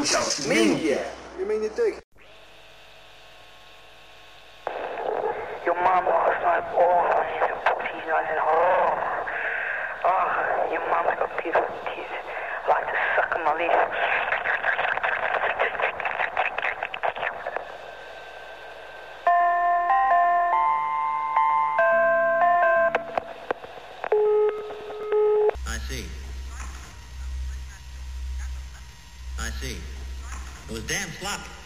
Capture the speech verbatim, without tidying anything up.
小面也。 You mean you dig? Your mom lost my ball. She's a puppies on it. Oh, oh, your mom's got beautiful teeth. I like to suck on my leaf. I see. I see. It was damn sloppy.